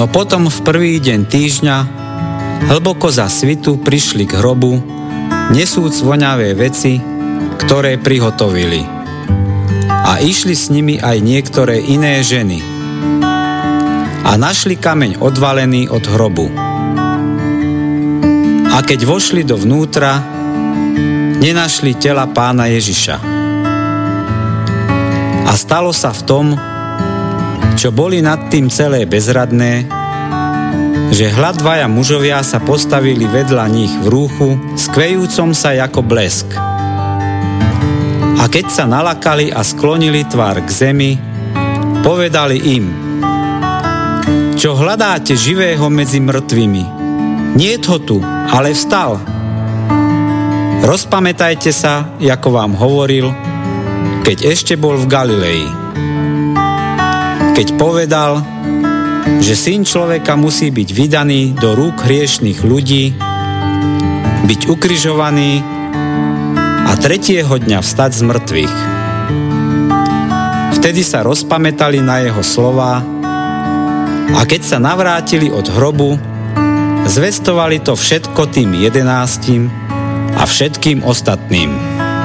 No potom v prvý deň týždňa hlboko za svitu prišli k hrobu, nesúc voňavé veci, ktoré prihotovili. A išli s nimi aj niektoré iné ženy. A našli kameň odvalený od hrobu. A keď vošli dovnútra, nenašli tela pána Ježiša. A stalo sa v tom, čo boli nad tým celé bezradné, že hľa dvaja mužovia sa postavili vedľa nich v rúchu, skvejúcom sa ako blesk. A keď sa nalakali a sklonili tvár k zemi, povedali im: Čo hľadáte živého medzi mŕtvými? Niet ho tu, ale vstal. Rozpamätajte sa, ako vám hovoril, keď ešte bol v Galilei. Keď povedal, že Syn človeka musí byť vydaný do rúk hriešnych ľudí, byť ukrižovaný a tretieho dňa vstať z mŕtvych. Vtedy sa rozpamätali na jeho slová a keď sa navrátili od hrobu, zvestovali to všetko tým 11 a všetkým ostatným.